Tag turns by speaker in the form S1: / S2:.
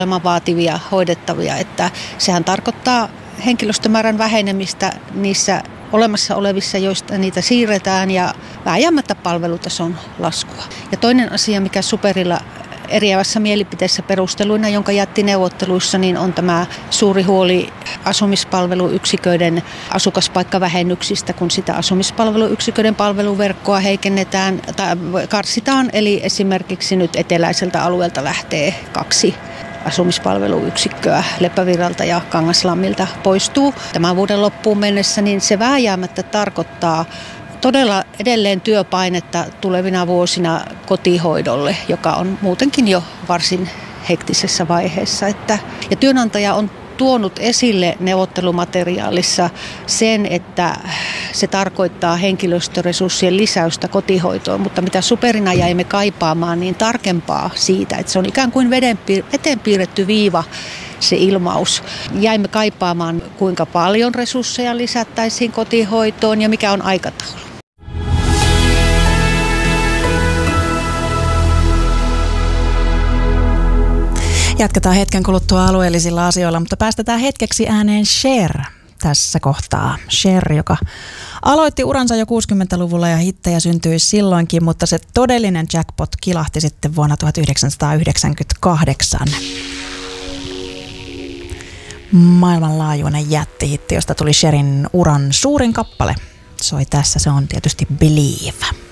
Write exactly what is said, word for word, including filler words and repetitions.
S1: olemaan vaativia hoidettavia, että sehän tarkoittaa henkilöstömäärän vähenemistä niissä olemassa olevissa, joista niitä siirretään ja vääjäämättä palvelutason laskua. Ja toinen asia, mikä Superilla eriävässä mielipiteessä perusteluina, jonka jätti neuvotteluissa, niin on tämä suuri huoli asumispalveluyksiköiden asukaspaikkavähennyksistä, kun sitä asumispalveluyksiköiden palveluverkkoa heikennetään tai karsitaan. Eli esimerkiksi nyt eteläiseltä alueelta lähtee kaksi asumispalveluyksikköä Leppävirralta ja Kangaslammilta poistuu tämän vuoden loppuun mennessä, niin se vääjäämättä tarkoittaa todella edelleen työpainetta tulevina vuosina kotihoidolle, joka on muutenkin jo varsin hektisessä vaiheessa. Että, ja työnantaja on tuonut esille neuvottelumateriaalissa sen, että se tarkoittaa henkilöstöresurssien lisäystä kotihoitoon, mutta mitä Superina jäimme kaipaamaan, niin tarkempaa siitä, että se on ikään kuin veteen piirretty viiva se ilmaus. Jäimme kaipaamaan, kuinka paljon resursseja lisättäisiin kotihoitoon ja mikä on aikataulu.
S2: Jatketaan hetken kuluttua alueellisilla asioilla, mutta päästetään hetkeksi ääneen Cher tässä kohtaa. Cher, joka aloitti uransa jo kuusikymmentäluvulla ja hittejä syntyi silloinkin, mutta se todellinen jackpot kilahti sitten vuonna tuhatyhdeksänsataayhdeksänkymmentäkahdeksan. Maailmanlaajuinen jättihitti, josta tuli Cherin uran suurin kappale. Soi tässä, se on tietysti Believe.